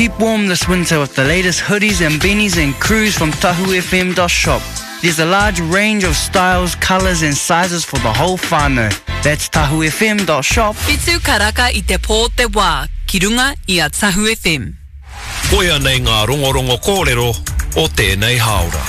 Keep warm this winter with the latest hoodies and beanies and crews from tahufm.shop. There's a large range of styles, colours and sizes for the whole whānau. That's tahufm.shop. Pitu karaka I te pō te wā, ki runga I a Tahu FM. Koia nei ngā rongorongo kōrero o tēnei haora.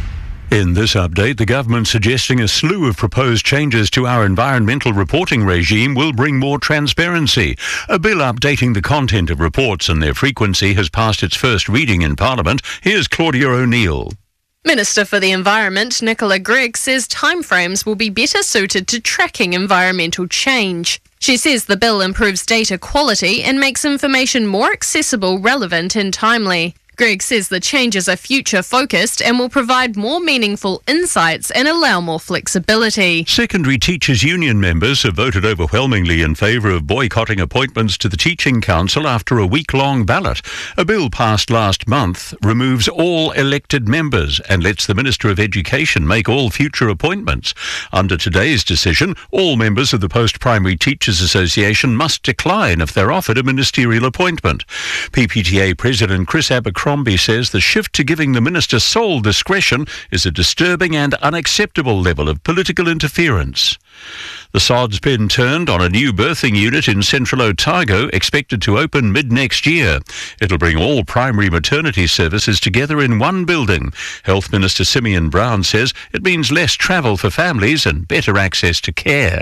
In this update, the government suggesting a slew of proposed changes to our environmental reporting regime will bring more transparency. A bill updating the content of reports and their frequency has passed its first reading in Parliament. Here's Claudia O'Neill. Minister for the Environment, Nicola Gregg, says timeframes will be better suited to tracking environmental change. She says the bill improves data quality and makes information more accessible, relevant and timely. Gregg says the changes are future-focused and will provide more meaningful insights and allow more flexibility. Secondary Teachers' Union members have voted overwhelmingly in favour of boycotting appointments to the Teaching Council after a week-long ballot. A bill passed last month removes all elected members and lets the Minister of Education make all future appointments. Under today's decision, all members of the Post-Primary Teachers Association must decline if they're offered a ministerial appointment. PPTA President Chris Abercrombie says the shift to giving the minister sole discretion is a disturbing and unacceptable level of political interference. The sod's been turned on a new birthing unit in Central Otago, expected to open mid-next year. It'll bring all primary maternity services together in one building. Health Minister Simeon Brown says it means less travel for families and better access to care.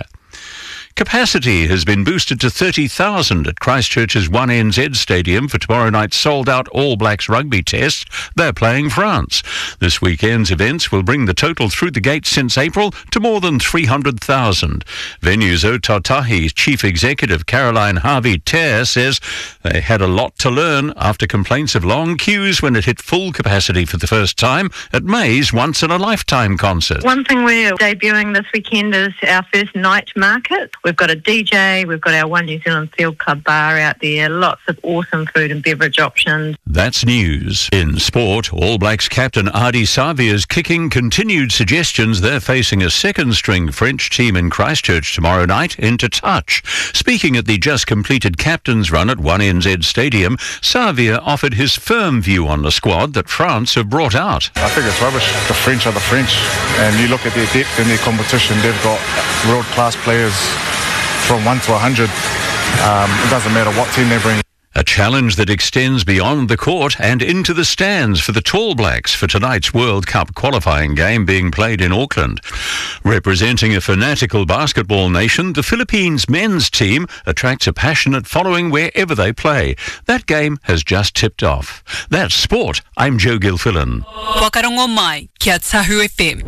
Capacity has been boosted to 30,000 at Christchurch's 1NZ Stadium for tomorrow night's sold-out All Blacks rugby test. They're playing France. This weekend's events will bring the total through the gates since April to more than 300,000. Venues Ōtautahi's Chief Executive Caroline Harvey-Terre says they had a lot to learn after complaints of long queues when it hit full capacity for the first time at May's once-in-a-lifetime concert. One thing we're debuting this weekend is our first night market. We've got a DJ, we've got our One New Zealand Field Club bar out there, lots of awesome food and beverage options. That's news. In sport, All Blacks captain Ardie Savea's kicking continued suggestions they're facing a second-string French team in Christchurch tomorrow night into touch. Speaking at the just-completed captain's run at 1NZ Stadium, Savea offered his firm view on the squad that France have brought out. I think it's rubbish. The French are the French, and you look at their depth in their competition, they've got world-class players from 1 to 100. It doesn't matter what team they bring. A challenge that extends beyond the court and into the stands for the Tall Blacks for tonight's World Cup qualifying game being played in Auckland. Representing a fanatical basketball nation, the Philippines men's team attracts a passionate following wherever they play. That game has just tipped off. That's sport. I'm Joe Gilfillan. Wakarongo mai, kia Tahu FM.